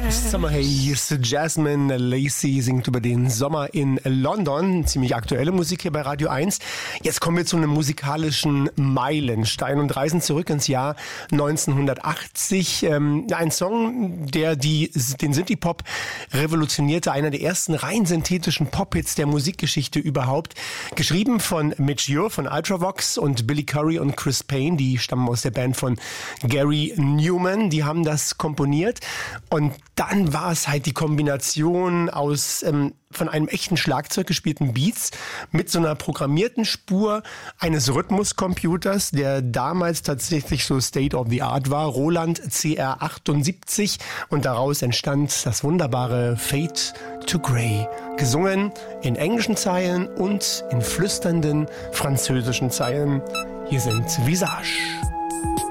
Summer Haze, Jasmine Lacey singt über den Sommer in London. Ziemlich aktuelle Musik hier bei Radio 1. Jetzt kommen wir zu einem musikalischen Meilenstein und reisen zurück ins Jahr 1980. Ein Song, der den Synthie-Pop revolutionierte, einer der ersten rein synthetischen Pop-Hits der Musikgeschichte überhaupt. Geschrieben von Midge Ure von Ultravox und Billy Currie und Chris Payne, die stammen aus der Band von Gary Newman. Die haben das komponiert und dann war es halt die Kombination aus von einem echten Schlagzeug gespielten Beats mit so einer programmierten Spur eines Rhythmuscomputers, der damals tatsächlich so State of the Art war, Roland CR78, und daraus entstand das wunderbare Fade to Grey, gesungen in englischen Zeilen und in flüsternden französischen Zeilen. Hier sind Visage.